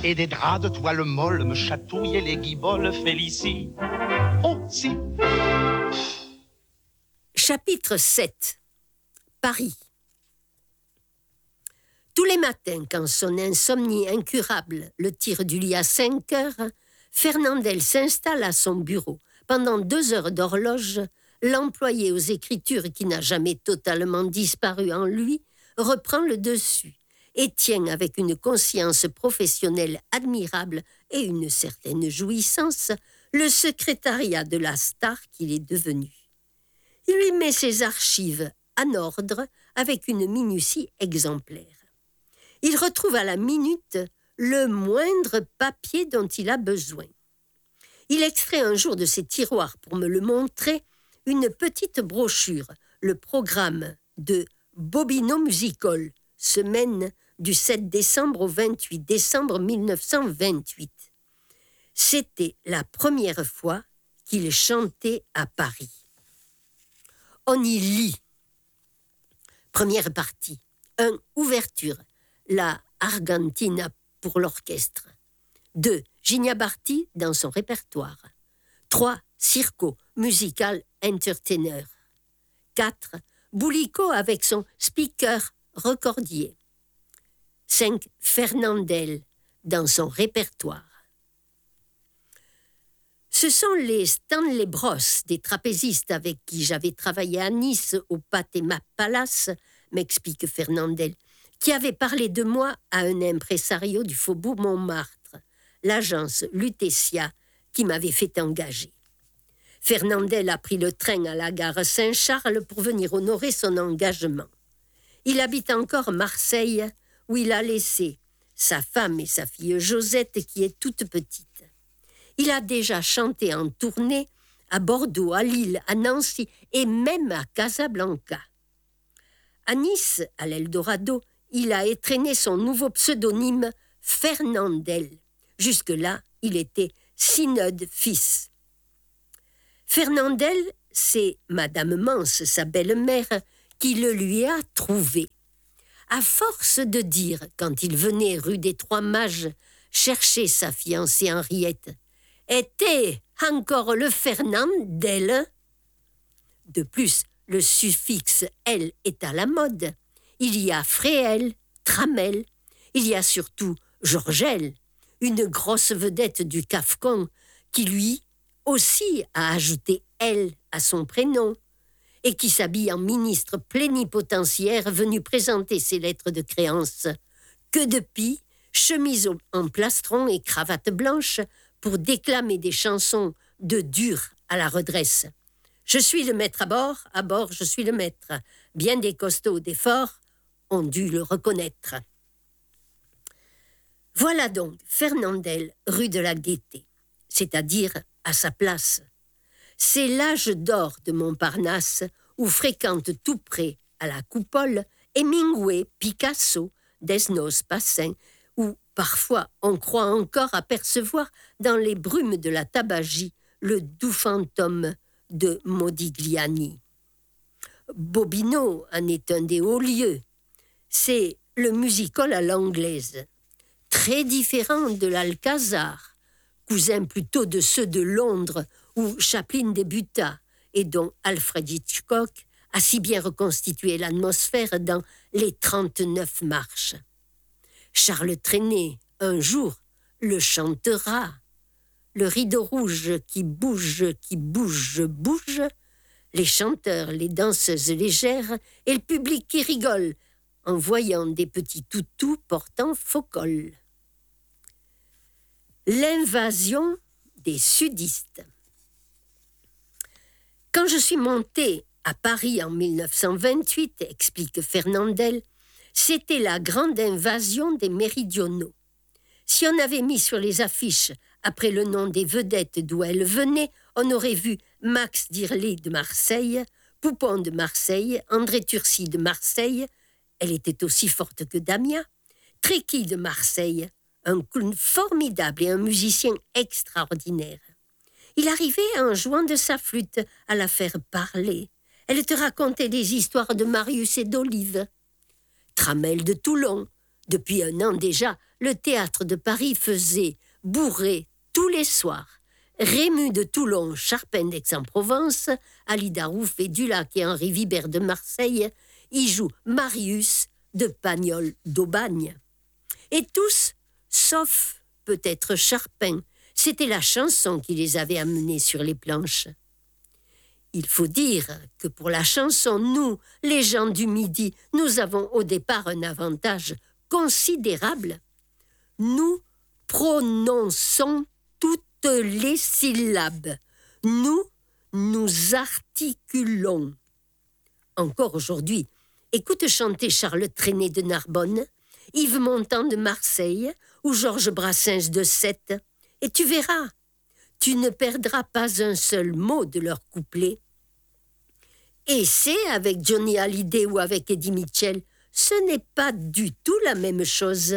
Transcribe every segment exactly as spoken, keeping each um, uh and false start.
et des draps de toile molle me chatouillent et les guiboles Félicie. Oh, si. Chapitre sept. Paris. Tous les matins, quand son insomnie incurable le tire du lit à cinq heures, Fernandel s'installe à son bureau. Pendant deux heures d'horloge, l'employé aux écritures qui n'a jamais totalement disparu en lui reprend le dessus et tient avec une conscience professionnelle admirable et une certaine jouissance le secrétariat de la star qu'il est devenu. Il lui met ses archives en ordre avec une minutie exemplaire. Il retrouve à la minute le moindre papier dont il a besoin. Il extrait un jour de ses tiroirs pour me le montrer une petite brochure, le programme de Bobino Musical, semaine du sept décembre au vingt-huit décembre mille neuf cent vingt-huit. C'était la première fois qu'il chantait à Paris. On y lit. Première partie. un. Ouverture. La Argentina pour l'orchestre. deux. Ginia Barti dans son répertoire. trois. Circo, musical entertainer. quatre. Boulico avec son speaker recordier. cinq. Fernandel dans son répertoire. Ce sont les Stanley Bros, des trapézistes avec qui j'avais travaillé à Nice au Patema Palace, m'explique Fernandel, qui avait parlé de moi à un impresario du faubourg Montmartre, l'agence Lutetia, qui m'avait fait engager. Fernandel a pris le train à la gare Saint-Charles pour venir honorer son engagement. Il habite encore Marseille, où il a laissé sa femme et sa fille Josette, qui est toute petite. Il a déjà chanté en tournée à Bordeaux, à Lille, à Nancy et même à Casablanca. À Nice, à l'Eldorado, il a étrenné son nouveau pseudonyme Fernandel. Jusque-là, il était Synode fils. Fernandel, c'est Madame Mance, sa belle-mère, qui le lui a trouvé. À force de dire, quand il venait rue des Trois Mages chercher sa fiancée Henriette, « Était encore le Fernandel ?» De plus, le suffixe « elle » est à la mode. Il y a Fréhel, Tramel, il y a surtout Georgel, une grosse vedette du Cafcon, qui lui aussi a ajouté « elle » à son prénom, et qui s'habille en ministre plénipotentiaire venu présenter ses lettres de créance. Que de pis, chemise en plastron et cravate blanche, pour déclamer des chansons de dur à la redresse. Je suis le maître à bord, à bord je suis le maître. Bien des costauds d'efforts ont dû le reconnaître. Voilà donc Fernandel, rue de la Gaîté, c'est-à-dire à sa place. C'est l'âge d'or de Montparnasse où fréquentent tout près, à la Coupole, Hemingway, Picasso, Desnos, Passin, où parfois on croit encore apercevoir dans les brumes de la tabagie le doux fantôme de Modigliani. Bobino en est un des hauts lieux. C'est le musical à l'anglaise, très différent de l'Alcazar, cousin plutôt de ceux de Londres où Chaplin débuta et dont Alfred Hitchcock a si bien reconstitué l'atmosphère dans Les trente-neuf marches. Charles Trenet, un jour, le chantera. Le rideau rouge qui bouge, qui bouge, bouge, les chanteurs, les danseuses légères et le public qui rigole en voyant des petits toutous portant faux col. L'invasion des sudistes. Quand je suis montée à Paris en mille neuf cent vingt-huit, explique Fernandel, c'était la grande invasion des méridionaux. Si on avait mis sur les affiches, après le nom des vedettes d'où elles venaient, on aurait vu Max Dirley de Marseille, Poupon de Marseille, André Turcy de Marseille, elle était aussi forte que Damia, Tréqui de Marseille, un clown formidable et un musicien extraordinaire. Il arrivait en jouant de sa flûte à la faire parler. Elle te racontait des histoires de Marius et d'Olive. Tramel de Toulon, depuis un an déjà, le théâtre de Paris faisait bourrer tous les soirs Rému de Toulon, Charpin d'Aix-en-Provence, Ali Darouf et Dulac et Henri Vibert de Marseille y jouent Marius de Pagnol d'Aubagne. Et tous, sauf peut-être Charpin, c'était la chanson qui les avait amenés sur les planches. Il faut dire que pour la chanson, nous, les gens du Midi, nous avons au départ un avantage considérable. Nous prononçons toutes les syllabes. Nous, nous articulons. Encore aujourd'hui, écoute chanter Charles Trenet de Narbonne, Yves Montand de Marseille ou Georges Brassens de Sète, et tu verras, tu ne perdras pas un seul mot de leur couplet. Et c'est avec Johnny Hallyday ou avec Eddie Mitchell, ce n'est pas du tout la même chose.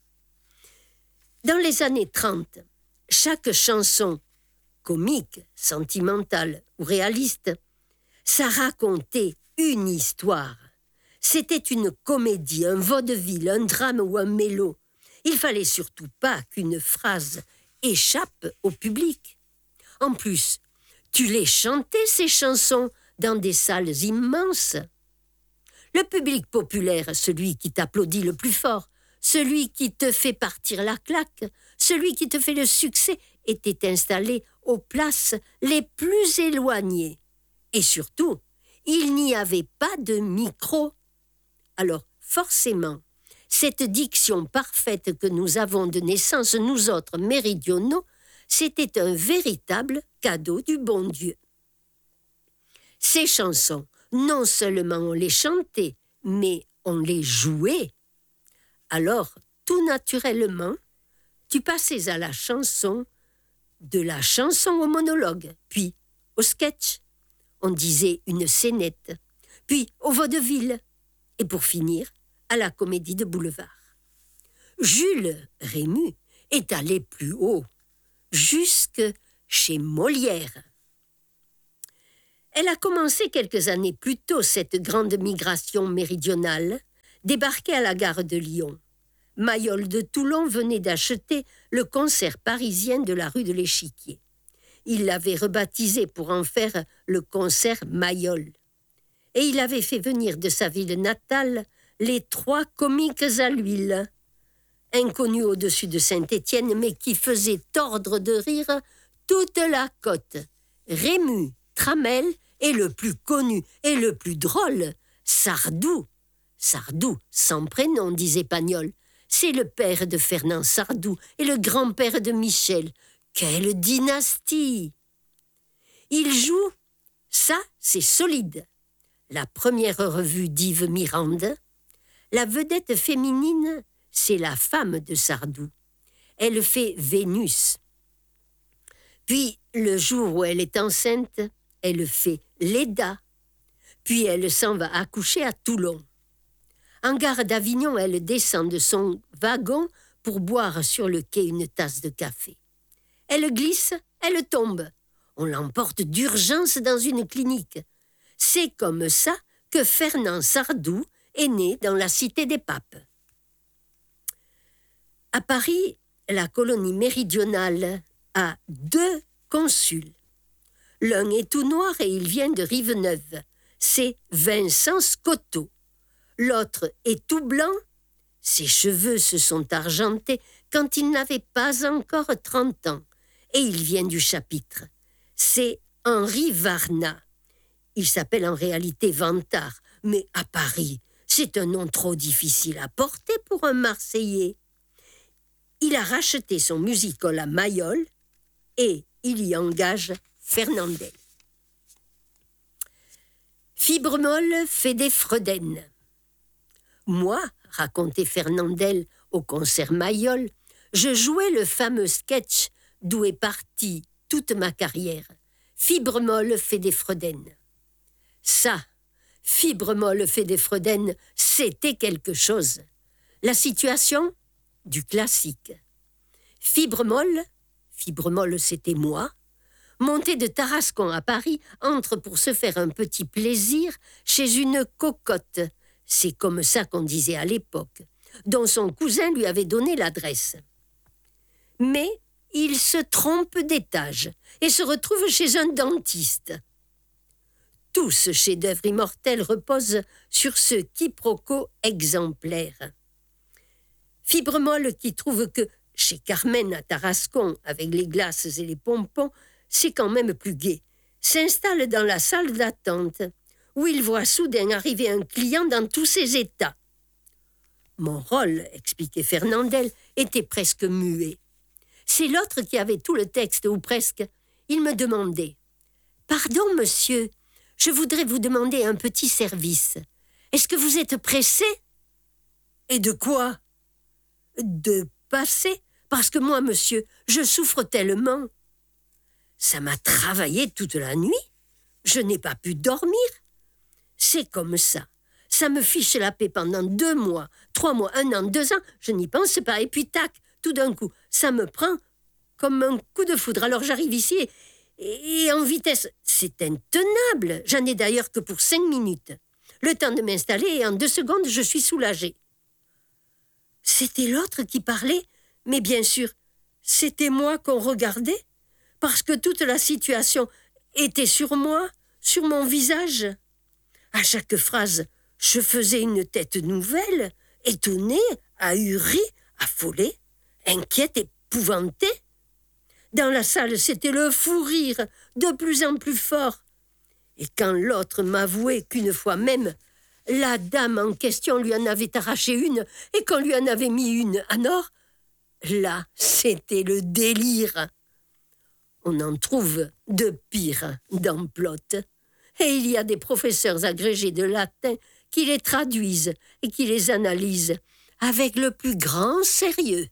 Dans les années trente, chaque chanson, comique, sentimentale ou réaliste, ça racontait une histoire. C'était une comédie, un vaudeville, un drame ou un mélo. Il fallait surtout pas qu'une phrase échappe au public. En plus, tu les chantais, ces chansons, dans des salles immenses. Le public populaire, celui qui t'applaudit le plus fort, celui qui te fait partir la claque, celui qui te fait le succès, était installé aux places les plus éloignées. Et surtout, il n'y avait pas de micro. Alors, forcément, cette diction parfaite que nous avons de naissance, nous autres méridionaux, c'était un véritable cadeau du bon Dieu. Ces chansons, non seulement on les chantait, mais on les jouait. Alors, tout naturellement, tu passais à la chanson, de la chanson au monologue, puis au sketch. On disait une scénette, puis au vaudeville, et pour finir, à la comédie de boulevard. Jules Rému est allé plus haut, jusque chez Molière. Elle a commencé quelques années plus tôt, cette grande migration méridionale, débarquée à la gare de Lyon. Mayol de Toulon venait d'acheter le concert parisien de la rue de l'Échiquier. Il l'avait rebaptisé pour en faire le concert Mayol. Et il avait fait venir de sa ville natale les trois comiques à l'huile, inconnus au-dessus de Saint-Étienne, mais qui faisaient tordre de rire toute la côte. Rému, Tramel et le plus connu et le plus drôle, Sardou. Sardou, sans prénom, disait Pagnol. C'est le père de Fernand Sardou et le grand-père de Michel. Quelle dynastie! Il joue, ça c'est solide. La première revue d'Yves Mirande. La vedette féminine, c'est la femme de Sardou. Elle fait Vénus. Puis, le jour où elle est enceinte, elle fait Léda. Puis elle s'en va accoucher à Toulon. En gare d'Avignon, elle descend de son wagon pour boire sur le quai une tasse de café. Elle glisse, elle tombe. On l'emporte d'urgence dans une clinique. C'est comme ça que Fernand Sardou est né dans la cité des papes. À Paris, la colonie méridionale a deux consuls. L'un est tout noir et il vient de Rive-Neuve. C'est Vincent Scotto. L'autre est tout blanc. Ses cheveux se sont argentés quand il n'avait pas encore trente ans. Et il vient du chapitre. C'est Henri Varna. Il s'appelle en réalité Vantard, mais à Paris, c'est un nom trop difficile à porter pour un Marseillais. Il a racheté son music-hall à Mayol et il y engage Fernandel. Fibre molle fait des Freuden. Moi, racontait Fernandel au concert Mayol, je jouais le fameux sketch d'où est partie toute ma carrière. Fibre molle fait des Freuden. Ça, Fibre molle fait des Freuden, c'était quelque chose. La situation, du classique. Fibre molle, Fibre molle c'était moi, monté de Tarascon à Paris, entre pour se faire un petit plaisir chez une cocotte. C'est comme ça qu'on disait à l'époque. dont son cousin lui avait donné l'adresse. Mais il se trompe d'étage et se retrouve chez un dentiste. Tout ce chef-d'œuvre immortel repose sur ce quiproquo exemplaire. Fibre-molle qui trouve que, chez Carmen à Tarascon, avec les glaces et les pompons, c'est quand même plus gai, s'installe dans la salle d'attente, où il voit soudain arriver un client dans tous ses états. Mon rôle, expliquait Fernandel, était presque muet. C'est l'autre qui avait tout le texte, ou presque. Il me demandait « Pardon, monsieur, je voudrais vous demander un petit service. Est-ce que vous êtes pressé ?»« Et de quoi ?»« De passer, parce que moi, monsieur, je souffre tellement. » Ça m'a travaillé toute la nuit. Je n'ai pas pu dormir. C'est comme ça. Ça me fiche la paix pendant deux mois, trois mois, un an, deux ans. Je n'y pense pas. Et puis tac, tout d'un coup, ça me prend comme un coup de foudre. Alors j'arrive ici et, et, et en vitesse. C'est intenable. J'en ai d'ailleurs que pour cinq minutes. Le temps de m'installer et en deux secondes, je suis soulagée. C'était l'autre qui parlait, mais bien sûr, c'était moi qu'on regardait, parce que toute la situation était sur moi, sur mon visage. À chaque phrase, je faisais une tête nouvelle, étonnée, ahurie, affolée, inquiète, épouvantée. Dans la salle, c'était le fou rire, de plus en plus fort. Et quand l'autre m'avouait qu'une fois même, la dame en question lui en avait arraché une et qu'on lui en avait mis une en or, là, c'était le délire. On en trouve de pire dans Plot. Et il y a des professeurs agrégés de latin qui les traduisent et qui les analysent avec le plus grand sérieux.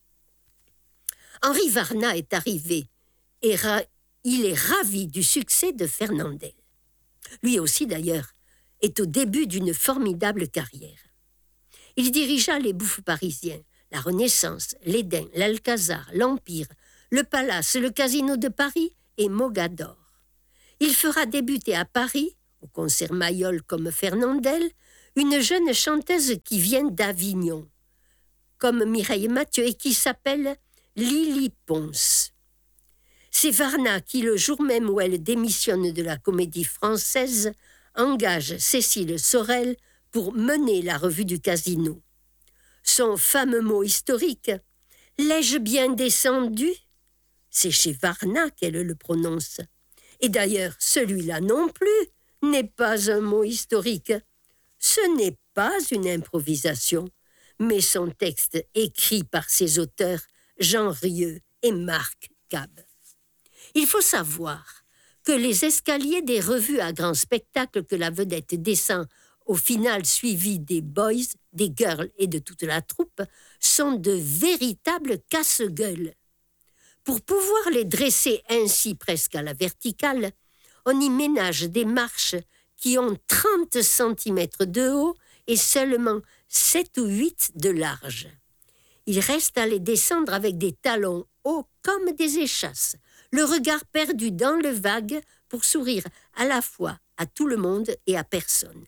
Henri Varna est arrivé et ra- il est ravi du succès de Fernandel. Lui aussi, d'ailleurs, est au début d'une formidable carrière. Il dirigea les Bouffes parisiens, la Renaissance, l'Éden, l'Alcazar, l'Empire, le Palace, le Casino de Paris et Mogador. Il fera débuter à Paris, au concert Mayol comme Fernandel, une jeune chanteuse qui vient d'Avignon, comme Mireille Mathieu, et qui s'appelle Lily Pons. C'est Varna qui, le jour même où elle démissionne de la Comédie Française, engage Cécile Sorel pour mener la revue du Casino. Son fameux mot historique « L'ai-je bien descendu ?» C'est chez Varna qu'elle le prononce. Et d'ailleurs, celui-là non plus n'est pas un mot historique. Ce n'est pas une improvisation, mais son texte écrit par ses auteurs Jean Rieux et Marc Cab. Il faut savoir que les escaliers des revues à grand spectacle que la vedette descend au final suivi des boys, des girls et de toute la troupe, sont de véritables casse-gueules. Pour pouvoir les dresser ainsi presque à la verticale, on y ménage des marches qui ont trente centimètres de haut et seulement sept ou huit de large. Il reste à les descendre avec des talons hauts comme des échasses, le regard perdu dans le vague pour sourire à la fois à tout le monde et à personne.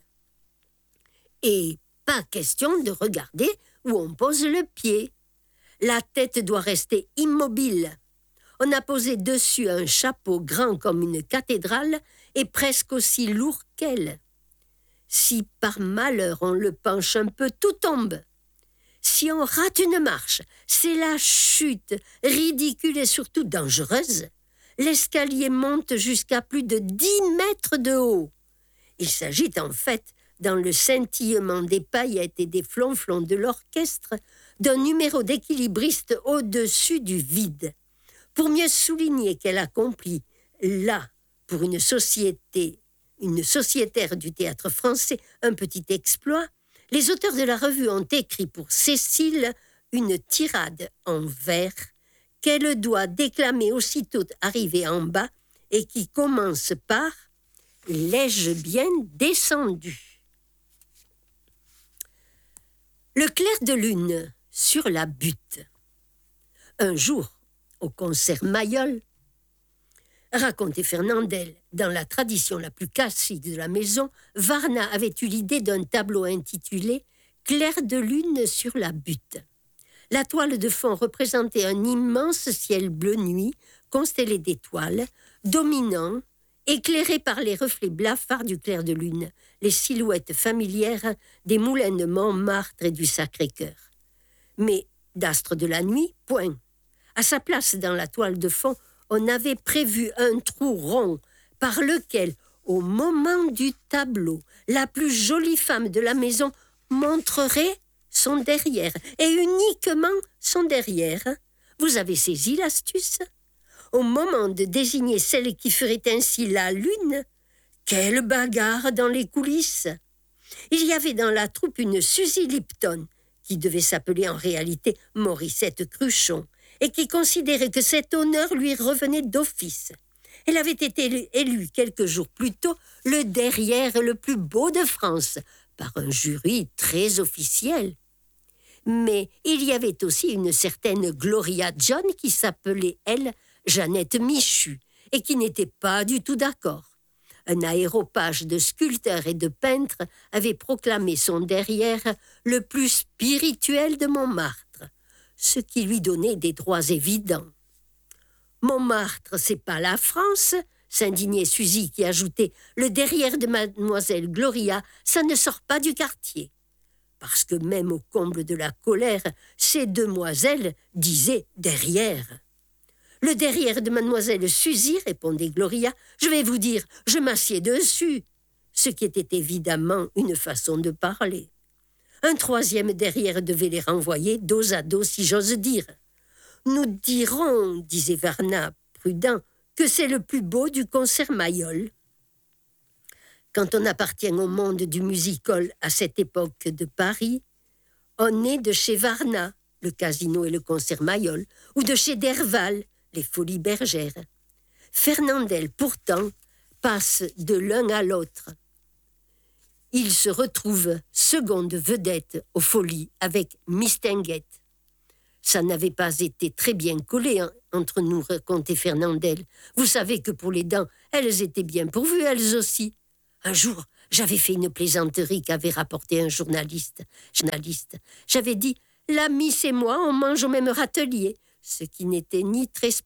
Et pas question de regarder où on pose le pied. La tête doit rester immobile. On a posé dessus un chapeau grand comme une cathédrale et presque aussi lourd qu'elle. Si par malheur on le penche un peu, tout tombe. Si on rate une marche, c'est la chute, ridicule et surtout dangereuse. L'escalier monte jusqu'à plus de dix mètres de haut. Il s'agit en fait, dans le scintillement des paillettes et des flonflons de l'orchestre, d'un numéro d'équilibriste au-dessus du vide. Pour mieux souligner qu'elle accomplit, là, pour une société, une sociétaire du théâtre français, un petit exploit, les auteurs de la revue ont écrit pour Cécile une tirade en vers qu'elle doit déclamer aussitôt arrivée en bas et qui commence par « L'ai-je bien descendu ?» Le clair de lune sur la butte. Un jour, au concert Mayol, racontait Fernandel, dans la tradition la plus classique de la maison, Varna avait eu l'idée d'un tableau intitulé clair de lune sur la butte. La toile de fond représentait un immense ciel bleu nuit, constellé d'étoiles, dominant, éclairé par les reflets blafards du clair de lune, les silhouettes familières des moulins de Montmartre et du Sacré-Cœur. Mais d'astre de la nuit, point. À sa place dans la toile de fond, on avait prévu un trou rond par lequel, au moment du tableau, la plus jolie femme de la maison montrerait son derrière, et uniquement son derrière. Vous avez saisi l'astuce? Au moment de désigner celle qui ferait ainsi la lune, quelle bagarre dans les coulisses! Il y avait dans la troupe une Suzy Lipton, qui devait s'appeler en réalité Morissette Cruchon, et qui considérait que cet honneur lui revenait d'office. Elle avait été élue quelques jours plus tôt le derrière le plus beau de France, par un jury très officiel. Mais il y avait aussi une certaine Gloria John qui s'appelait, elle, Jeannette Michu, et qui n'était pas du tout d'accord. Un aéropage de sculpteurs et de peintres avait proclamé son derrière le plus spirituel de Montmartre, ce qui lui donnait des droits évidents. « Montmartre, c'est pas la France », s'indignait Suzy qui ajoutait « Le derrière de mademoiselle Gloria, ça ne sort pas du quartier ». Parce que même au comble de la colère, ces demoiselles disaient « derrière ». « Le derrière de mademoiselle Suzy, répondait Gloria, je vais vous dire, je m'assieds dessus », ce qui était évidemment une façon de parler. Un troisième derrière devait les renvoyer dos à dos, si j'ose dire. « Nous dirons, disait Varna, prudent, que c'est le plus beau du concert Mayol. » Quand on appartient au monde du music-hall à cette époque de Paris, on est de chez Varna, le casino et le concert Mayol, ou de chez Derval, les Folies Bergères. Fernandel, pourtant, passe de l'un à l'autre. Il se retrouve seconde vedette aux Folies avec Mistinguett. Ça n'avait pas été très bien collé hein, entre nous, racontait Fernandel. Vous savez que pour les dents, elles étaient bien pourvues, elles aussi. Un jour, j'avais fait une plaisanterie qu'avait rapporté un journaliste. journaliste. J'avais dit, la Miss et moi, on mange au même râtelier, ce qui n'était ni très